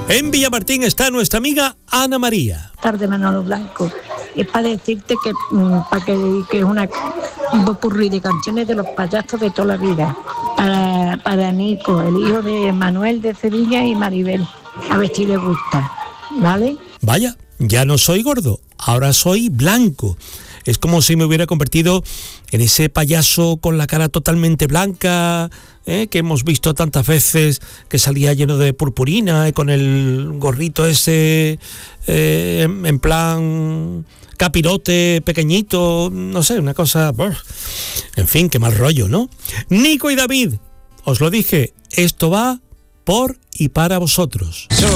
En Villamartín está nuestra amiga Ana María. Tarde, Manolo Blanco. Es para decirte que es un popurrí de canciones de los payasos de toda la vida. Para Nico, el hijo de Manuel de Sevilla y Maribel. A ver si le gusta, ¿vale? Vaya, ya no soy gordo, ahora soy blanco. Es como si me hubiera convertido en ese payaso con la cara totalmente blanca, que hemos visto tantas veces, que salía lleno de purpurina, con el gorrito ese en plan capirote pequeñito, no sé, una cosa... En fin, qué mal rollo, ¿no? Nico y David, os lo dije, esto va por y para vosotros.